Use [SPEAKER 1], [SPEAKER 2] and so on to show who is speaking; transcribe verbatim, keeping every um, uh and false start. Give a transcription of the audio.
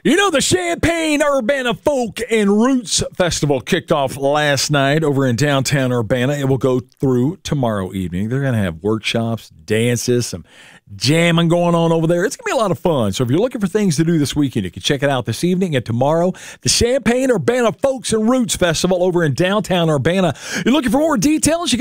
[SPEAKER 1] You know, the Champaign Urbana Folk and Roots Festival kicked off last night over in downtown Urbana. It will go through tomorrow evening. They're going to have workshops, dances, some jamming going on over there. It's going to be a lot of fun. So if you're looking for things to do this weekend, you can check it out this evening and tomorrow. The Champaign Urbana Folks and Roots Festival over in downtown Urbana. You're looking for more details? You